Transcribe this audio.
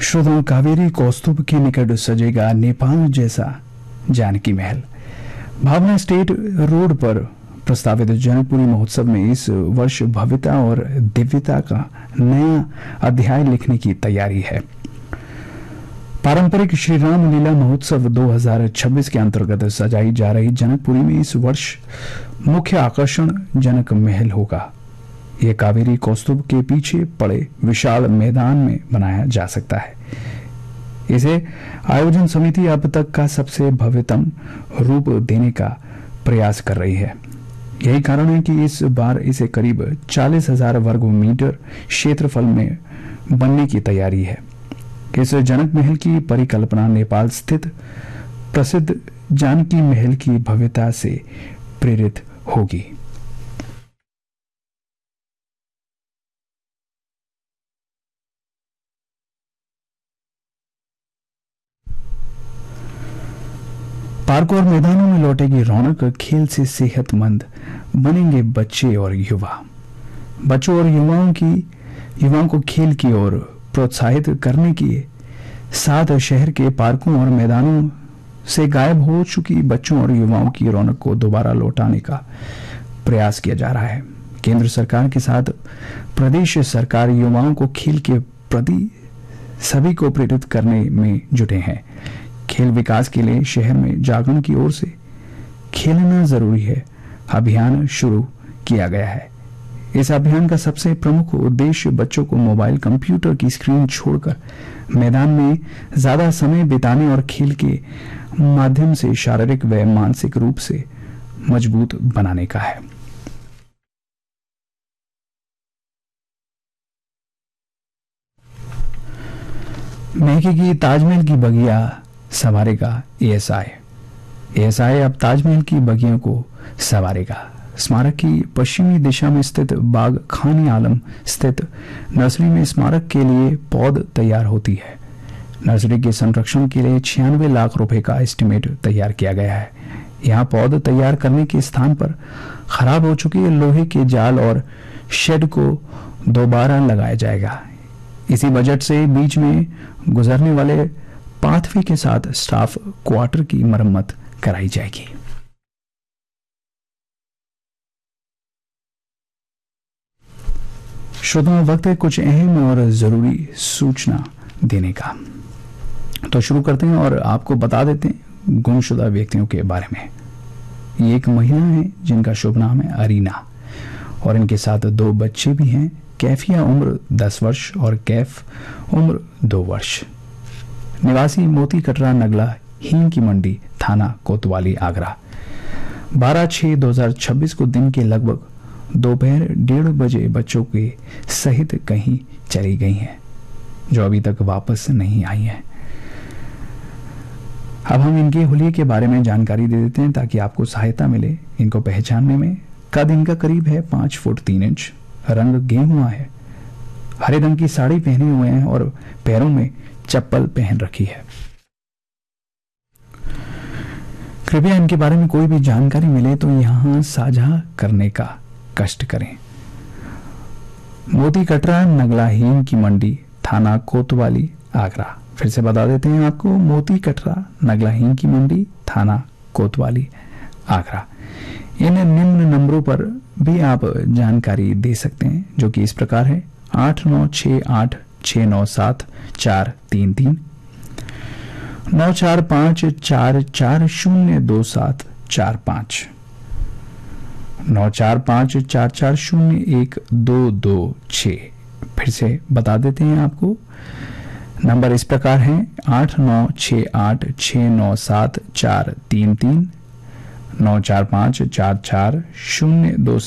श्रोताओं, कावेरी कौस्तुभ के निकट सजेगा नेपाल जैसा जानकी महल। भावना स्टेट रोड पर प्रस्तावित जनकपुरी महोत्सव में इस वर्ष भव्यता और दिव्यता का नया अध्याय लिखने की तैयारी है। पारंपरिक श्री राम लीला महोत्सव 2026 के अंतर्गत सजाई जा रही जनकपुरी में इस वर्ष मुख्य आकर्षण जनक महल होगा। यह कावेरी कौस्तुभ के पीछे पड़े विशाल मैदान में बनाया जा सकता है। इसे आयोजन समिति अब तक का सबसे भव्यतम रूप देने का प्रयास कर रही है। यही कारण है कि इस बार इसे करीब 40,000 वर्ग मीटर क्षेत्रफल में बनने की तैयारी है। इस जनक महल की परिकल्पना नेपाल स्थित प्रसिद्ध जानकी महल की भव्यता से प्रेरित होगी। पार्कों और मैदानों में लौटेगी रौनक। खेल से सेहतमंद बनेंगे बच्चे और युवा। बच्चों और युवाओं को खेल की ओर प्रोत्साहित करने के साथ शहर के पार्कों और मैदानों से गायब हो चुकी बच्चों और युवाओं की रौनक को दोबारा लौटाने का प्रयास किया जा रहा है। केंद्र सरकार के साथ प्रदेश सरकार युवाओं को खेल के प्रति सभी को प्रेरित करने में जुटे हैं। खेल विकास के लिए शहर में जागरण की ओर से खेलना जरूरी है अभियान शुरू किया गया है। इस अभियान का सबसे प्रमुख उद्देश्य बच्चों को मोबाइल कंप्यूटर की स्क्रीन छोड़कर मैदान में ज्यादा समय बिताने और खेल के माध्यम से शारीरिक व मानसिक रूप से मजबूत बनाने का है। महकेगी ताजमहल की बगिया संवारेगा एएसआई अब ताजमहल की बगियों को संवारेगा। स्मारक की पश्चिमी दिशा में स्थित बाग खानी आलम स्थित नर्सरी में स्मारक के लिए पौध तैयार होती है। नर्सरी के संरक्षण के लिए 96 लाख रुपए का एस्टीमेट तैयार किया गया है। यहाँ पौध तैयार करने के स्थान पर खराब हो चुके लोहे के जाल और शेड को दोबारा लगाया जाएगा। इसी बजट से बीच में गुजरने वाले पाथवे के साथ स्टाफ क्वार्टर की मरम्मत कराई जाएगी। श्रोताओं, वक्त है कुछ अहम और जरूरी सूचना देने का, तो शुरू करते हैं और आपको बता देते हैं गुमशुदा व्यक्तियों के बारे में। ये एक महिला है जिनका शुभ नाम है अरीना और इनके साथ 2 बच्चे भी हैं। कैफिया उम्र 10 वर्ष और कैफ उम्र 2 वर्ष। निवासी मोती कटरा नगला हींग की मंडी थाना कोतवाली आगरा। 12/6/2026 को दिन के लगभग दोपहर 1:30 बजे बच्चों के सहित कहीं चली गई हैं, जो अभी तक वापस नहीं आई हैं। अब हम इनके हुलिये के बारे में जानकारी दे देते हैं ताकि आपको सहायता मिले इनको पहचानने में। कद इनका करीब है 5 फुट 3 इंच। रंग गेहुआ है। हरे रंग की साड़ी पहने हुए हैं और पैरों में चप्पल पहन रखी है। कृपया इनके बारे में कोई भी जानकारी मिले तो यहां साझा करने का कष्ट करें। मोती कटरा नगला हींग की मंडी थाना कोतवाली आगरा। फिर से बता देते हैं आपको, मोती कटरा नगला हींग की मंडी थाना कोतवाली आगरा। इन निम्न नंबरों पर भी आप जानकारी दे सकते हैं, जो कि इस प्रकार है: 8968697433, 9454402745, 9454401226। फिर से बता देते हैं आपको, नंबर इस प्रकार है: 8968697433, 9454402745।